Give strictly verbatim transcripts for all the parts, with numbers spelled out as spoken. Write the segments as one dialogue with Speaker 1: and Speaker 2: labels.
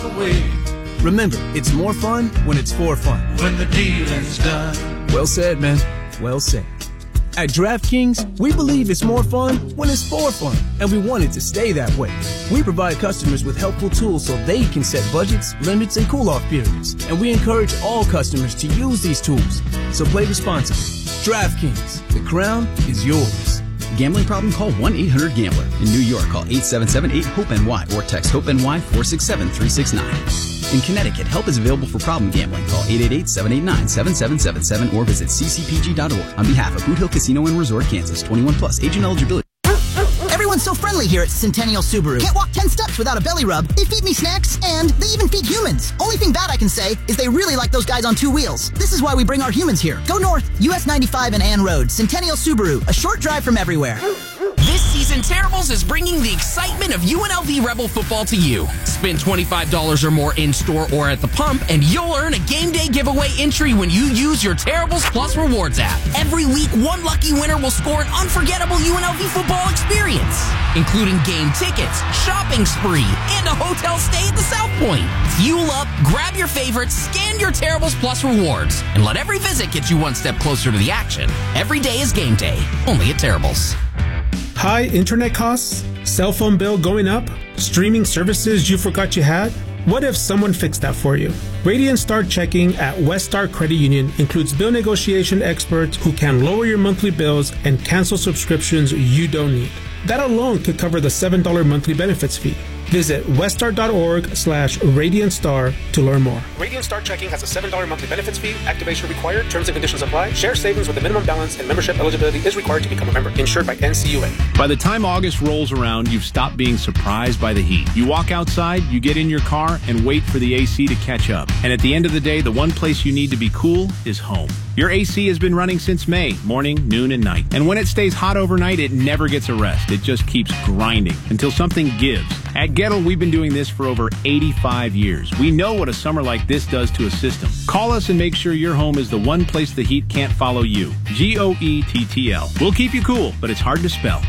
Speaker 1: away.
Speaker 2: Remember, it's more fun when it's for fun.
Speaker 1: When the dealing's done.
Speaker 2: Well said, man. Well said. At DraftKings, we believe it's more fun when it's for fun, and we want it to stay that way. We provide customers with helpful tools so they can set budgets, limits, and cool-off periods, and we encourage all customers to use these tools. So play responsibly. DraftKings, the crown is yours.
Speaker 3: Gambling problem? Call one eight hundred gambler. In New York, call eight seven seven eight hope N Y or text HOPE-NY four six seven three six nine. In Connecticut, help is available for problem gambling. Call eight eight eight seven eight nine seven seven seven seven or visit c c p g dot org. On behalf of Boot Hill Casino and Resort, Kansas, twenty-one plus, age and eligibility.
Speaker 4: Everyone's so friendly here at Centennial Subaru. Can't walk ten steps without a belly rub. They feed me snacks, and they even feed humans. Only thing bad I can say is they really like those guys on two wheels. This is why we bring our humans here. Go north, U S ninety-five and Ann Road. Centennial Subaru, a short drive from everywhere.
Speaker 5: This season, Terribles is bringing the excitement of U N L V Rebel football to you. Spend twenty-five dollars or more in-store or at the pump, and you'll earn a game day giveaway entry when you use your Terribles Plus Rewards app. Every week, one lucky winner will score an unforgettable U N L V football experience, including game tickets, shopping spree, and a hotel stay at the South Point. Fuel up, grab your favorites, scan your Terribles Plus Rewards, and let every visit get you one step closer to the action. Every day is game day, only at Terribles.
Speaker 6: High internet costs? Cell phone bill going up? Streaming services you forgot you had? What if someone fixed that for you? Radiant Star Checking at West Star Credit Union includes bill negotiation experts who can lower your monthly bills and cancel subscriptions you don't need. That alone could cover the seven dollars monthly benefits fee. Visit weststar.org slash Radiant Star to learn more.
Speaker 7: Radiant Star Checking has a seven dollars monthly benefits fee. Activation required. Terms and conditions apply. Share savings with a minimum balance and membership eligibility is required to become a member. Insured by N C U A.
Speaker 8: By the time August rolls around, you've stopped being surprised by the heat. You walk outside, you get in your car, and wait for the A C to catch up. And at the end of the day, the one place you need to be cool is home. Your A C has been running since May, morning, noon, and night. And when it stays hot overnight, it never gets a rest. It just keeps grinding until something gives. At Gettle, we've been doing this for over eighty-five years. We know what a summer like this does to a system. Call us and make sure your home is the one place the heat can't follow you. G O E T T L. We'll keep you cool, but it's hard to spell.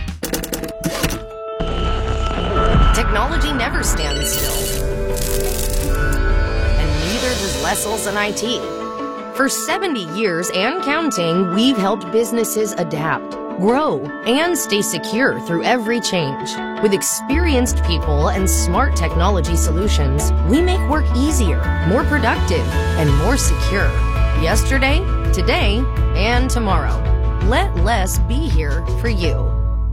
Speaker 9: Technology never stands still. And neither does Lessels and I T. For seventy years and counting, we've helped businesses adapt, grow, and stay secure through every change. With experienced people and smart technology solutions, we make work easier, more productive, and more secure. Yesterday, today, and tomorrow. Let Less be here for you.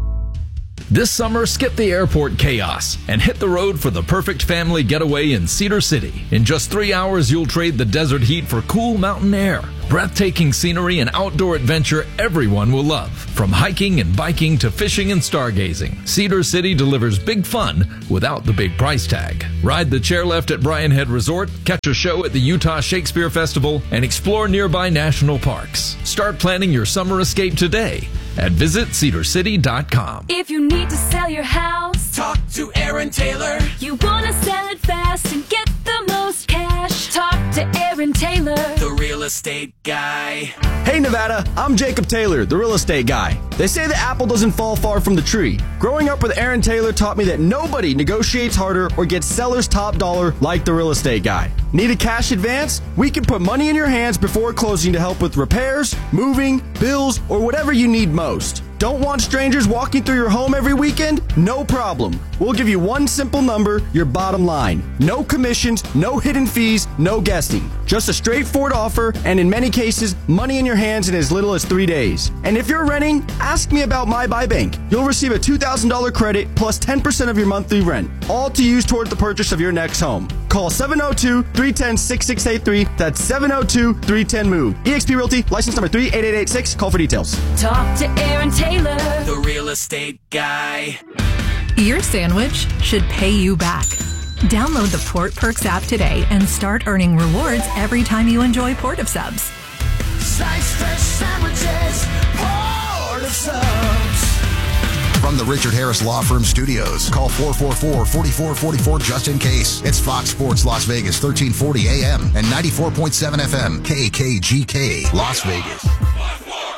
Speaker 10: This summer, skip the airport chaos and hit the road for the perfect family getaway in Cedar City. In just three hours, you'll trade the desert heat for cool mountain air. Breathtaking scenery and outdoor adventure everyone will love. From hiking and biking to fishing and stargazing, Cedar City delivers big fun without the big price tag. Ride the chairlift at Bryan Head Resort, catch a show at the Utah Shakespeare Festival, and explore nearby national parks. Start planning your summer escape today at visit cedar city dot com.
Speaker 11: If you need to sell your house,
Speaker 1: talk to Aaron Taylor.
Speaker 11: You want to sell it fast and get the most cash, talk to Aaron Taylor,
Speaker 1: the real estate guy.
Speaker 12: Hey Nevada, I'm Jacob Taylor, the real estate guy. They say the apple doesn't fall far from the tree. Growing up with Aaron Taylor taught me that nobody negotiates harder or gets seller's top dollar like the real estate guy. Need a cash advance? We can put money in your hands before closing to help with repairs, moving, bills, or whatever you need most. Don't want strangers walking through your home every weekend? No problem. We'll give you one simple number, your bottom line. No commissions, no hidden fees, no guessing. Just a straightforward offer, and in many cases, money in your hands in as little as three days. And if you're renting, ask me about My Buy Bank. You'll receive a two thousand dollars credit plus ten percent of your monthly rent, all to use toward the purchase of your next home. Call seven oh two, three one oh, six six eight three. That's seven oh two, three one oh, M O V E. eXp Realty, license number three eight eight eight six. Call for details.
Speaker 11: talk to Aaron Taylor,
Speaker 1: the real estate guy.
Speaker 13: Your sandwich should pay you back. Download the Port Perks app today and start earning rewards every time you enjoy Port of Subs.
Speaker 1: Slice fresh sandwiches, Port of Subs.
Speaker 14: From the Richard Harris Law Firm Studios, call four four four, four four four four just in case. It's Fox Sports Las Vegas, thirteen forty A M and ninety-four point seven F M, K K G K, Las Vegas.
Speaker 15: And here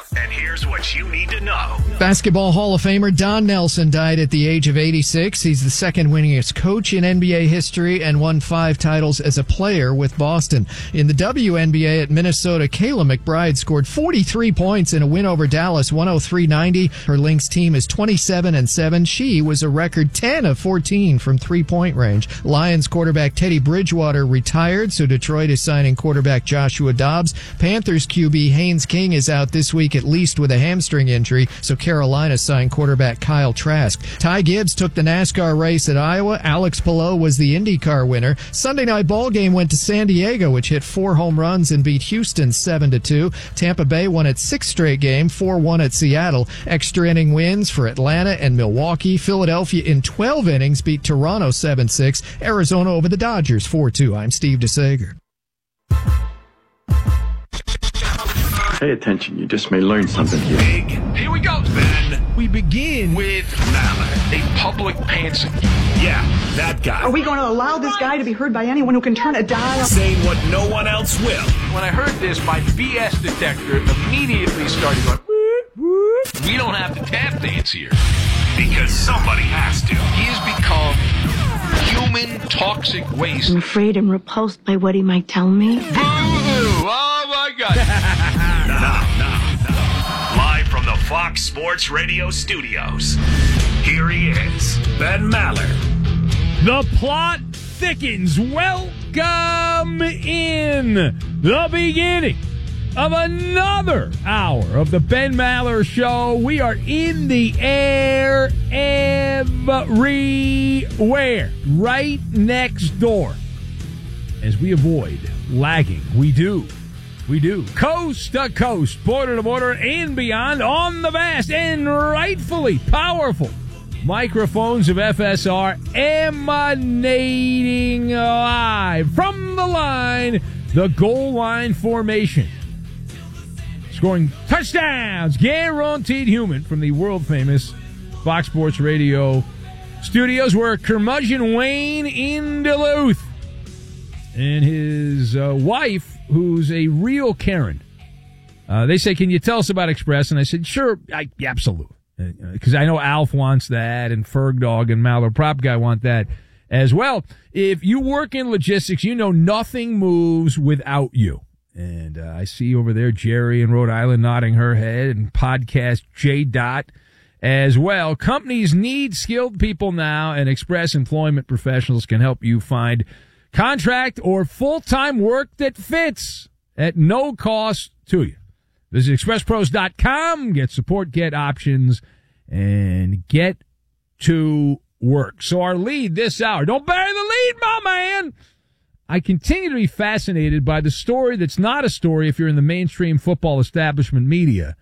Speaker 15: Here's what you need to know.
Speaker 16: Basketball Hall of Famer Don Nelson died at the age of eighty-six. He's the second winningest coach in N B A history and won five titles as a player with Boston. In the W N B A at Minnesota, Kayla McBride scored forty-three points in a win over Dallas, one oh three ninety. Her Lynx team is twenty-seven and seven. She was a record ten of fourteen from three-point range. Lions quarterback Teddy Bridgewater retired, so Detroit is signing quarterback Joshua Dobbs. Panthers Q B Haynes King is out this week at least with a hamstring injury, so Carolina signed quarterback Kyle Trask. Ty Gibbs took the NASCAR race at Iowa. Alex Palou was the IndyCar winner. Sunday night ball game went to San Diego, which hit four home runs and beat Houston seven to two. Tampa Bay won its sixth straight game, four one at Seattle. Extra inning wins for Atlanta and Milwaukee. Philadelphia in twelve innings beat Toronto seven six. Arizona over the Dodgers four two. I'm Steve DeSager.
Speaker 17: Pay attention, you just may learn something here.
Speaker 15: Big. Here we go, Ben. We begin with Maller, a public pantser. Yeah, that guy.
Speaker 18: Are we going to allow this guy to be heard by anyone who can turn a dial?
Speaker 15: Saying what no one else will. When I heard this, my B S detector immediately started going, whoop, whoop. We don't have to tap dance here. Because somebody has to. He has become human toxic waste.
Speaker 19: I'm afraid I'm repulsed by what he might tell me.
Speaker 15: Boo-hoo! Oh, my God. Nah, nah, nah. Live from the Fox Sports Radio studios, here he is, Ben Maller.
Speaker 8: The plot thickens. Welcome in the beginning of another hour of the Ben Maller Show. We are in the air everywhere, right next door. As we avoid lagging, we do. We do. Coast to coast, border to border, and beyond on the vast and rightfully powerful microphones of F S R emanating live from the line, the goal line formation. Scoring touchdowns, guaranteed human from the world-famous Fox Sports Radio studios. We're Curmudgeon Wayne in Duluth. And his uh, wife, who's a real Karen. Uh, they say, can you tell us about Express? And I said, sure, I, absolutely. Because uh, I know Alf wants that, and Ferg Dog and Maller Prop Guy want that as well. If you work in logistics, you know nothing moves without you. And uh, I see over there Jerry in Rhode Island nodding her head, and podcast J. Dot as well. Companies need skilled people now, and Express Employment Professionals can help you find contract or full-time work that fits at no cost to you. Visit express pros dot com, get support, get options, and get to work. So our lead this hour, don't bury the lead, my man. I continue to be fascinated by the story that's not a story if you're in the mainstream football establishment media.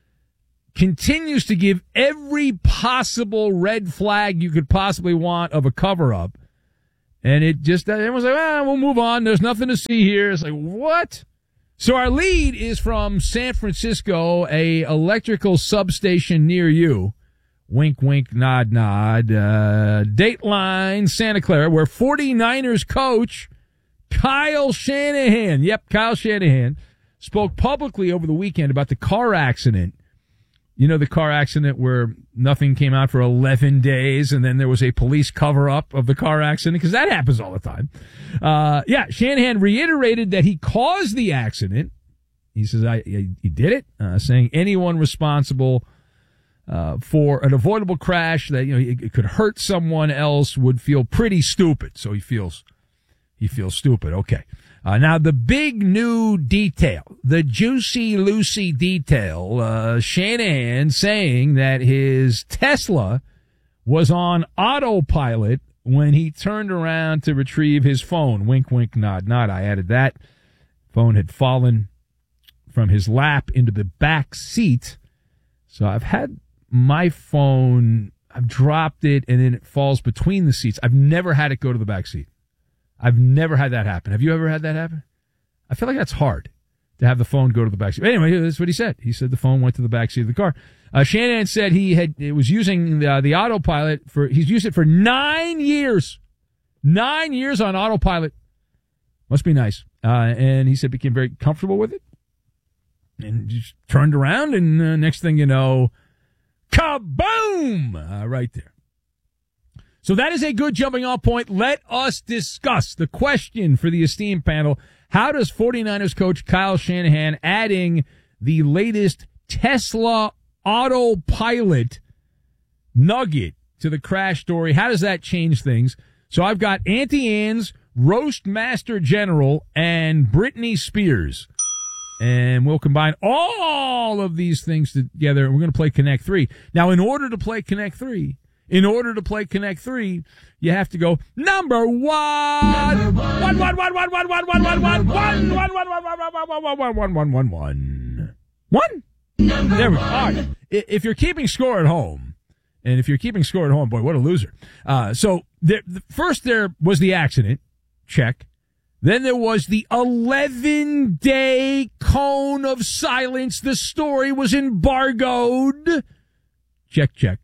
Speaker 8: Continues to give every possible red flag you could possibly want of a cover-up. And it just, everyone's like, ah, we'll move on. There's nothing to see here. It's like, what? So our lead is from San Francisco, a electrical substation near you. Wink, wink, nod, nod. Uh, Dateline, Santa Clara, where 49ers coach Kyle Shanahan, yep, Kyle Shanahan, spoke publicly over the weekend about the car accident. You know, the car accident where nothing came out for eleven days, and then there was a police cover-up of the car accident, because that happens all the time. Uh, yeah, Shanahan reiterated that he caused the accident. He says, I, I he did it, uh, saying anyone responsible uh, for an avoidable crash that, you know, it, it could hurt someone else would feel pretty stupid. So he feels, he feels stupid. Okay. Uh, now, the big new detail, the juicy, Lucy detail, uh, Shanahan saying that his Tesla was on autopilot when he turned around to retrieve his phone. Wink, wink, nod, nod. I added that. Phone had fallen from his lap into the back seat. So I've had my phone, I've dropped it, and then it falls between the seats. I've never had it go to the back seat. I've never had that happen. Have you ever had that happen? I feel like that's hard to have the phone go to the backseat. Anyway, that's what he said. He said the phone went to the backseat of the car. Uh, Shanahan said he had it was using the, uh, the autopilot for he's used it for nine years, nine years on autopilot. Must be nice. Uh, and he said became very comfortable with it.
Speaker 20: And just turned around, and uh, next thing you know, kaboom! Uh, right there. So that is a good jumping off point. Let us discuss the question for the esteemed panel. How does 49ers coach Kyle Shanahan adding the latest Tesla autopilot nugget to the crash story, how does that change things? So I've got Auntie Anne's Roast Master General and Britney Spears. And we'll combine all of these things together, and we're going to play Connect three. Now, in order to play Connect three, in order to play Connect three, you have to go number one. One, one, one, one, one, one, one, one, one, one, one, one, one, one, one, one, one, one. One? There we go. All right. If you're keeping score at home, and if you're keeping score at home, boy, what a loser. Uh, so there, first there was the accident. Check. Then there was the eleven-day cone of silence. The story was embargoed. Check, check.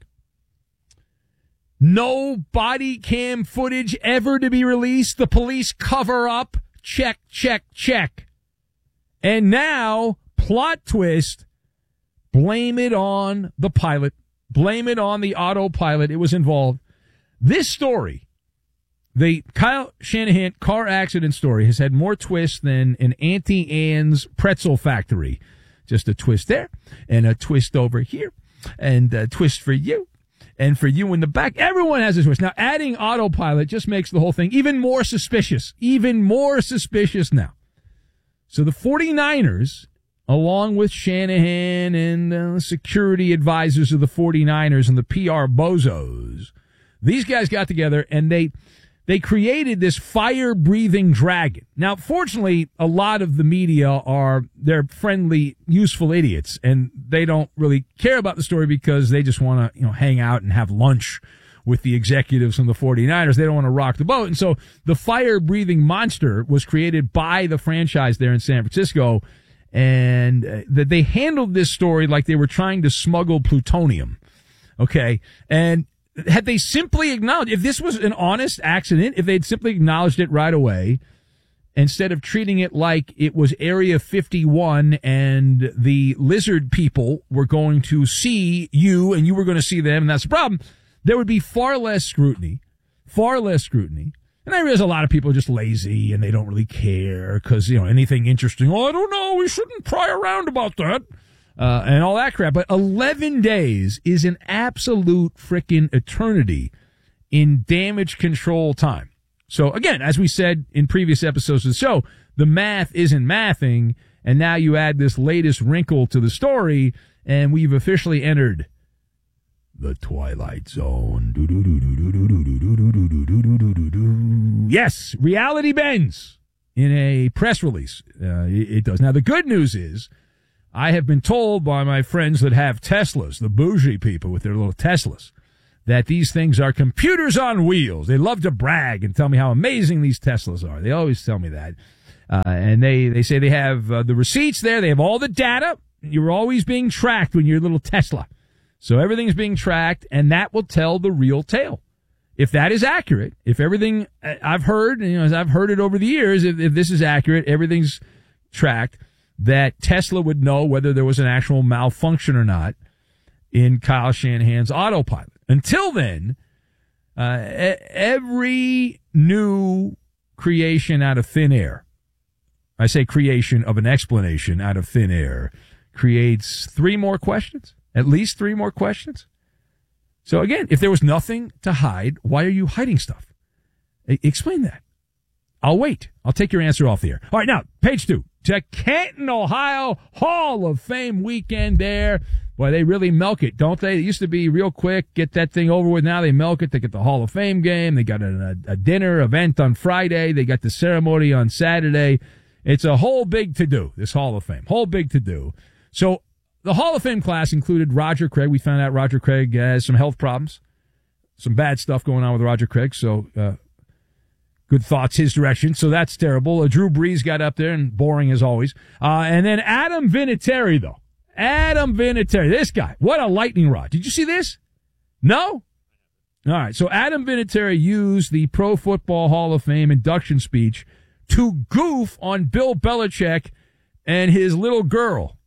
Speaker 20: No body cam footage ever to be released. The police cover up. Check, check, check. And now, plot twist, blame it on the pilot. Blame it on the autopilot. It was involved. This story, the Kyle Shanahan car accident story, has had more twists than an Auntie Anne's pretzel factory. Just a twist there, and a twist over here, and a twist for you, and for you in the back. Everyone has a twist. Now, adding autopilot just makes the whole thing even more suspicious. Even more suspicious now. So the 49ers, along with Shanahan and uh, security advisors of the 49ers and the P R bozos, these guys got together and they they created this fire-breathing dragon. Now, fortunately, a lot of the media are, they're friendly, useful idiots, and they don't really care about the story because they just want to, you know, hang out and have lunch with the executives from the 49ers. They don't want to rock the boat. And so the fire-breathing monster was created by the franchise there in San Francisco, and uh, that they handled this story like they were trying to smuggle plutonium. Okay? And had they simply acknowledged, if this was an honest accident, if they'd simply acknowledged it right away, instead of treating it like it was Area fifty-one and the lizard people were going to see you and you were going to see them, and that's the problem, there would be far less scrutiny, far less scrutiny. And I realize a lot of people are just lazy and they don't really care because, you know, anything interesting, oh, I don't know, we shouldn't pry around about that. Uh, and all that crap. But eleven days is an absolute frickin' eternity in damage control time. So again, as we said in previous episodes of the show, the math isn't mathing. And now you add this latest wrinkle to the story and we've officially entered the Twilight Zone. Yes, reality bends in a press release. Uh, it, it does. Now, the good news is, I have been told by my friends that have Teslas, the bougie people with their little Teslas, that these things are computers on wheels. They love to brag and tell me how amazing these Teslas are. They always tell me that. Uh, and they, they say they have uh, the receipts there. They have all the data. You're always being tracked when you're a little Tesla. So everything's being tracked, and that will tell the real tale. If that is accurate, if everything I've heard, you know, as I've heard it over the years, if, if this is accurate, everything's tracked, that Tesla would know whether there was an actual malfunction or not in Kyle Shanahan's autopilot. Until then, uh, every new creation out of thin air, I say creation of an explanation out of thin air, creates three more questions, at least three more questions. So again, if there was nothing to hide, why are you hiding stuff? I- explain that. I'll wait. I'll take your answer off the air. All right, now, page two. To Canton, Ohio, Hall of Fame weekend there. Boy, they really milk it, don't they? It used to be real quick, get that thing over with. Now they milk it. They get the Hall of Fame game. They got a, a dinner event on Friday. They got the ceremony on Saturday. It's a whole big to-do, this Hall of Fame. Whole big to-do. So the Hall of Fame class included Roger Craig. We found out Roger Craig has some health problems, some bad stuff going on with Roger Craig. So, uh, good thoughts his direction. So that's terrible. Uh, Drew Brees got up there and boring as always. Uh, and then Adam Vinatieri, though. Adam Vinatieri. This guy. What a lightning rod. Did you see this? No? All right. So Adam Vinatieri used the Pro Football Hall of Fame induction speech to goof on Bill Belichick and his little girl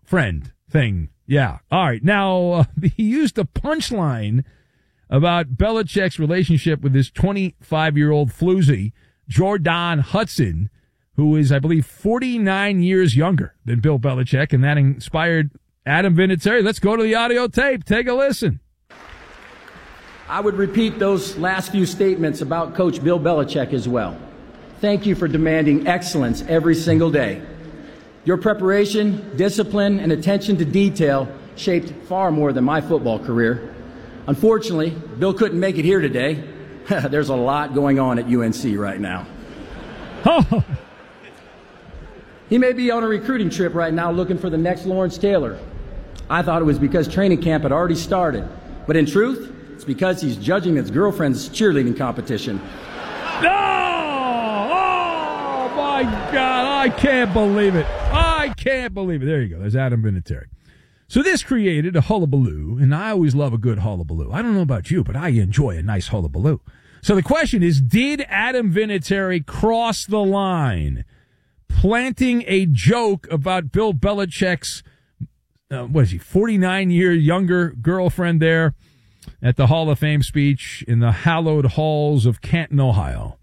Speaker 20: friend thing. Yeah. All right. Now, uh, he used a punchline about Belichick's relationship with his twenty-five-year-old floozy, Jordan Hudson, who is, I believe, forty-nine years younger than Bill Belichick, and that inspired Adam Vinatieri. Let's go to the audio tape. Take a listen.
Speaker 21: I would repeat those last few statements about Coach Bill Belichick as well. Thank you for demanding excellence every single day. Your preparation, discipline, and attention to detail shaped far more than my football career. Unfortunately, Bill couldn't make it here today. There's a lot going on at U N C right now.
Speaker 20: Oh.
Speaker 21: He may be on a recruiting trip right now looking for the next Lawrence Taylor. I thought it was because training camp had already started. But in truth, it's because he's judging his girlfriend's cheerleading competition.
Speaker 20: No! Oh, my God. I can't believe it. I can't believe it. There you go. There's Adam Vinatieri. So this created a hullabaloo, and I always love a good hullabaloo. I don't know about you, but I enjoy a nice hullabaloo. So the question is, did Adam Vinatieri cross the line, planting a joke about Bill Belichick's, uh, what is he, forty-nine-year younger girlfriend there at the Hall of Fame speech in the hallowed halls of Canton, Ohio?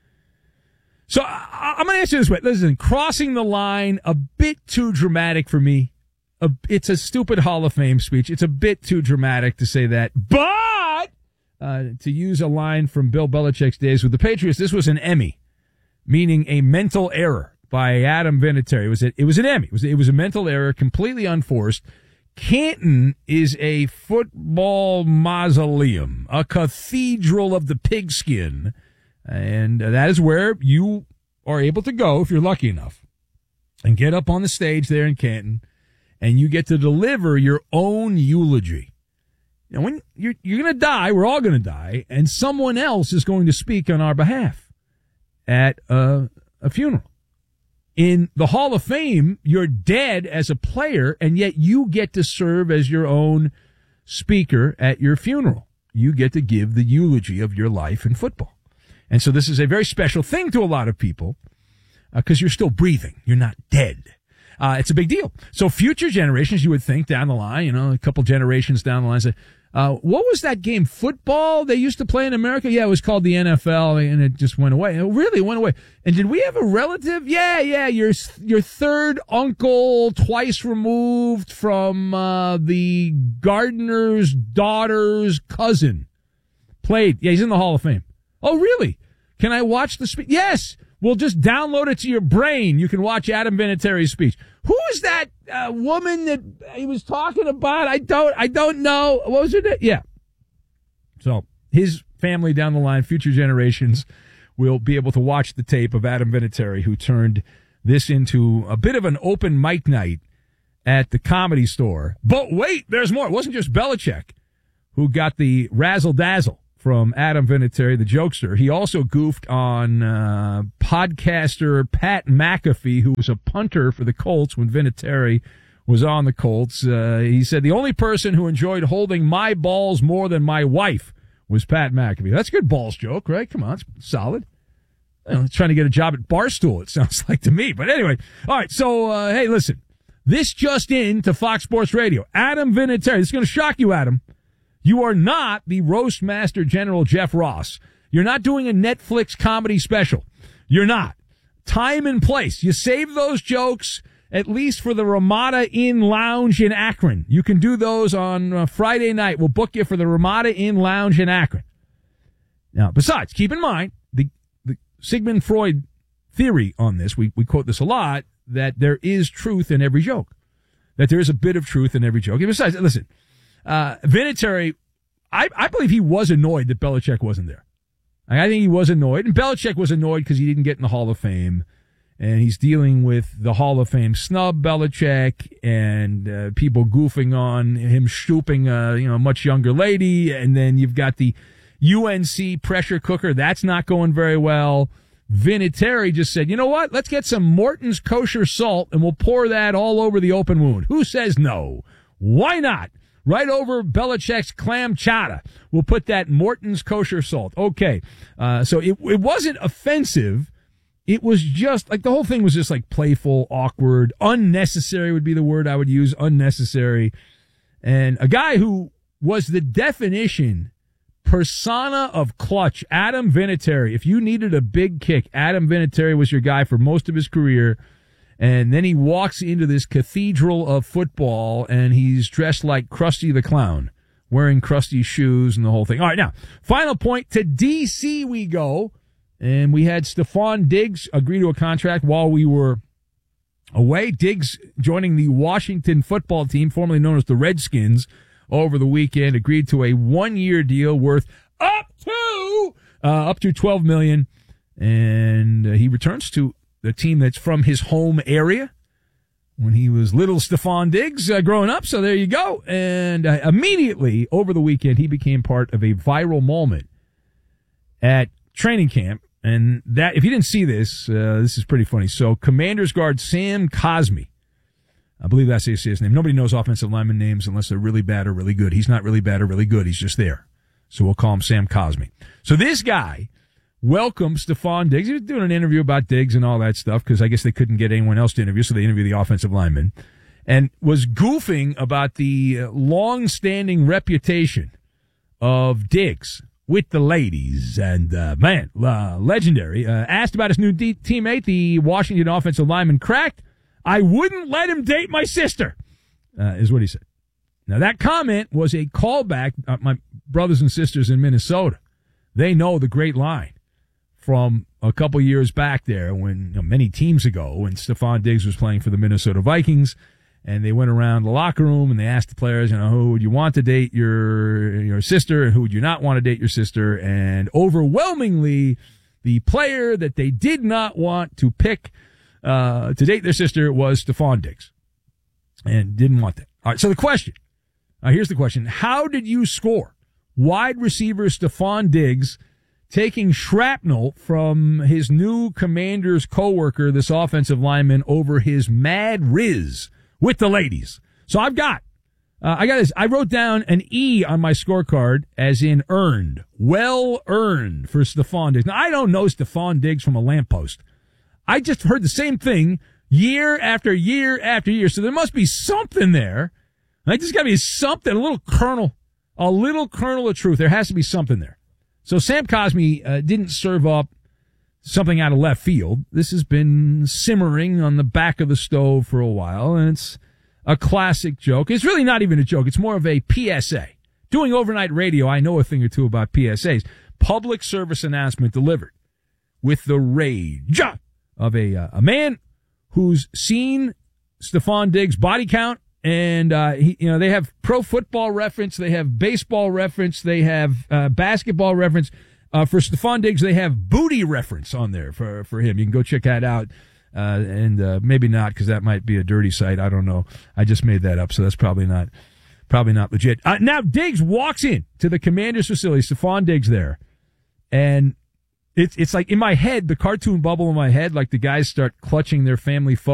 Speaker 20: So I, I'm going to answer this way. Listen, crossing the line, a bit too dramatic for me. A, it's a stupid Hall of Fame speech. It's a bit too dramatic to say that. But uh, to use a line from Bill Belichick's days with the Patriots, this was an Emmy, meaning a mental error by Adam Vinatieri. It was a, it was an Emmy. It was, it was a mental error, completely unforced. Canton is a football mausoleum, a cathedral of the pigskin, and that is where you are able to go if you're lucky enough and get up on the stage there in Canton, and you get to deliver your own eulogy. Now, when you're you're going to die, we're all going to die, and someone else is going to speak on our behalf at a, a funeral. In the Hall of Fame, you're dead as a player, and yet you get to serve as your own speaker at your funeral. You get to give the eulogy of your life in football. And so this is a very special thing to a lot of people because uh, you're still breathing. You're not dead. Uh, it's a big deal. So future generations, you would think down the line, you know, a couple generations down the line, say, uh, what was that game? Football they used to play in America? Yeah, it was called the N F L, and it just went away. It really went away. And did we have a relative? Yeah, yeah, your your third uncle, twice removed from uh, the gardener's daughter's cousin, played. Yeah, he's in the Hall of Fame. Oh, really? Can I watch the speech? Yes. We'll just download it to your brain. You can watch Adam Vinatieri's speech. Who is that uh, woman that he was talking about? I don't, I don't know. What was her name? Yeah. So his family down the line, future generations, will be able to watch the tape of Adam Vinatieri, who turned this into a bit of an open mic night at the Comedy Store. But wait, there's more. It wasn't just Belichick who got the razzle-dazzle from Adam Vinatieri, the jokester. He also goofed on uh, podcaster Pat McAfee, who was a punter for the Colts when Vinatieri was on the Colts. Uh, he said, the only person who enjoyed holding my balls more than my wife was Pat McAfee. That's a good balls joke, right? Come on, it's solid. You know, trying to get a job at Barstool, it sounds like to me. But anyway, all right, so, uh, hey, listen. This just in to Fox Sports Radio. Adam Vinatieri. This is going to shock you, Adam. You are not the roast master general Jeff Ross. You're not doing a Netflix comedy special. You're not. Time and place. You save those jokes at least for the Ramada Inn Lounge in Akron. You can do those on uh, Friday night. We'll book you for the Ramada Inn Lounge in Akron. Now, besides, keep in mind the, the Sigmund Freud theory on this. We, we quote this a lot, that there is truth in every joke. That there is a bit of truth in every joke. And besides, listen, Uh, Vinatieri, I, I believe he was annoyed that Belichick wasn't there. I think he was annoyed, and Belichick was annoyed because he didn't get in the Hall of Fame, and he's dealing with the Hall of Fame snub Belichick and uh, people goofing on him stooping a you know much younger lady, and then you've got the U N C pressure cooker. That's not going very well. Vinatieri just said, you know what? Let's get some Morton's kosher salt, and we'll pour that all over the open wound. Who says no? Why not? Right over Belichick's clam chowder. We'll put that Morton's kosher salt. Okay. Uh, so it, it wasn't offensive it was just like the whole thing was just like playful, awkward, unnecessary would be the word I would use, unnecessary. And a guy who was the definition, persona of clutch, Adam Vinatieri. If you needed a big kick, Adam Vinatieri was your guy for most of his career. And then he walks into this cathedral of football, and he's dressed like Krusty the Clown, wearing Krusty's shoes and the whole thing. All right, now, final point, to D C we go. And we had Stephon Diggs agree to a contract while we were away. Diggs joining the Washington football team, formerly known as the Redskins, over the weekend, agreed to a one-year deal worth up to uh, up to twelve million dollars. And uh, he returns to the team that's from his home area when he was little Stephon Diggs uh, growing up. So there you go. And uh, immediately over the weekend, he became part of a viral moment at training camp. And that, if you didn't see this, uh, this is pretty funny. So Commanders guard Sam Cosmi, I believe that's his name. Nobody knows offensive lineman names unless they're really bad or really good. He's not really bad or really good. He's just there. So we'll call him Sam Cosmi. So this guy welcomed Stephon Diggs. He was doing an interview about Diggs and all that stuff because I guess they couldn't get anyone else to interview, so they interviewed the offensive lineman, and was goofing about the long-standing reputation of Diggs with the ladies. And, uh, man, uh, legendary. Uh, asked about his new de- teammate, the Washington offensive lineman cracked, "I wouldn't let him date my sister," uh, is what he said. Now, that comment was a callback. Uh, my brothers and sisters in Minnesota, they know the great line from a couple years back there when, you know, many teams ago, when Stephon Diggs was playing for the Minnesota Vikings. And they went around the locker room and they asked the players, you know, who would you want to date your your sister and who would you not want to date your sister? And overwhelmingly, the player that they did not want to pick uh, to date their sister was Stephon Diggs, and didn't want that. All right, so the question, uh, here's the question. How did you score wide receiver Stephon Diggs taking shrapnel from his new Commanders coworker, this offensive lineman, over his mad riz with the ladies? So I've got, uh, I got this, I wrote down an E on my scorecard as in earned, well earned for Stephon Diggs. Now, I don't know Stephon Diggs from a lamppost. I just heard the same thing year after year after year. So there must be something there. Like, there's got to be something, a little kernel, a little kernel of truth. There has to be something there. So Sam Cosmi uh, didn't serve up something out of left field. This has been simmering on the back of the stove for a while, and it's a classic joke. It's really not even a joke. It's more of a P S A. Doing overnight radio, I know a thing or two about P S As. Public service announcement delivered with the rage of a uh, a man who's seen Stephon Diggs' body count, and uh, he, you know, they have Pro Football Reference, they have Baseball Reference, they have uh, Basketball Reference. Uh, for Stephon Diggs, they have Booty Reference on there for, for him. You can go check that out. Uh, and, uh, maybe not, because that might be a dirty site. I don't know. I just made that up, so that's probably not, probably not legit. Uh, now Diggs walks in to the Commander's facility, Stephon Diggs there. And it's, it's like in my head, the cartoon bubble in my head, like the guys start clutching their family photos.